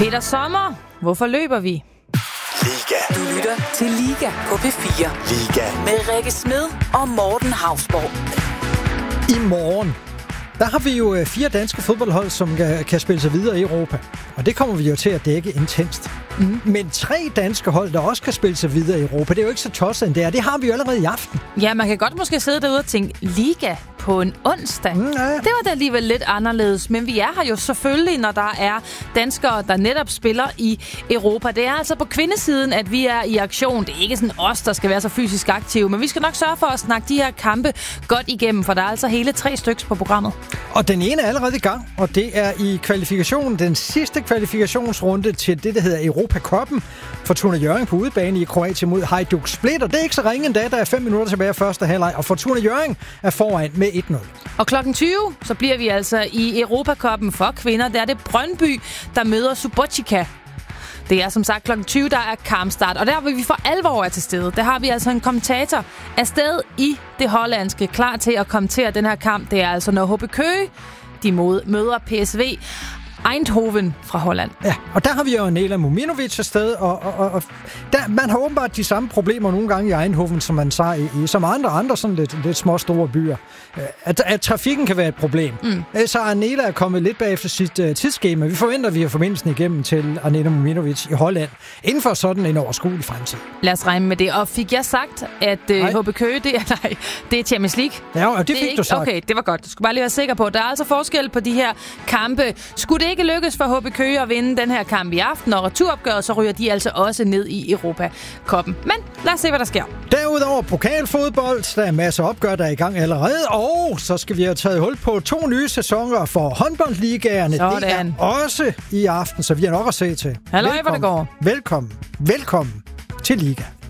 Peter Sommer, hvorfor løber vi? Liga. Du lytter til Liga på P4. Liga. Med Rikke Smed og Morten Hausborg. I morgen, der har vi jo 4 danske fodboldhold, som kan spille sig videre i Europa. Og det kommer vi jo til at dække intenst. Men 3 danske hold, der også kan spille sig videre i Europa, det er jo ikke så tosset end det er. Det har vi jo allerede i aften. Ja, man kan godt måske sidde derude og tænke, Liga på en onsdag. Ja. Det var da alligevel lidt anderledes, men vi er her jo selvfølgelig, når der er danskere, der netop spiller i Europa. Det er altså på kvindesiden, at vi er i aktion. Det er ikke sådan os, der skal være så fysisk aktive, men vi skal nok sørge for at snakke de her kampe godt igennem, for der er altså hele 3 stykker på programmet. Og den ene er allerede i gang, og det er i kvalifikationen, den sidste kvalifikationsrunde til det, der hedder Europa-Cupen. Fortuna Hjørring på udebane i Kroatien mod Hajduk Split, og det er ikke så ringe endda, der er 5 minutter tilbage af første halvleg, og Fortuna Hjørring er foran med 1-0. Og klokken 20, så bliver vi altså i Europa-Cupen for kvinder. Der er det Brøndby, der møder Subotica. Det er som sagt klokken 20, der er kampstart, og der vil vi for alvor er til stede. Der har vi altså en kommentator afsted i det hollandske, klar til at kommentere den her kamp. Det er altså når HB Køge, de møder PSV Eindhoven fra Holland. Ja, og der har vi jo Nela Muminovic afsted, og der, man har åbenbart de samme problemer nogle gange i Eindhoven, som man sagde i som andre sådan lidt små store byer. At trafikken kan være et problem. Så Nela er kommet lidt bag efter sit tidsskema. Vi forventer, at vi har forbindelsen igennem til Nela Muminovic i Holland inden for sådan en overskuelig fremtid. Lad os regne med det. Og fik jeg sagt, at HB Køge, det er Champions League? Ja, og det fik du sagt. Okay, det var godt. Du skulle bare lige være sikker på. Der er altså forskel på de her kampe. Skulle det ikke lykkes for HB Køge at vinde den her kamp i aften, og returopgøret, så ryger de altså også ned i Europa-Cupen. Men lad os se, hvad der sker. Derudover pokalfodbold. Der er masser af opgør, der er i gang allerede. Og så skal vi have taget hul på 2 nye sæsoner for håndboldligaerne. Sådan. Det er også i aften, så vi har nok at se til. Halløj, hvor det går. Velkommen til Liga.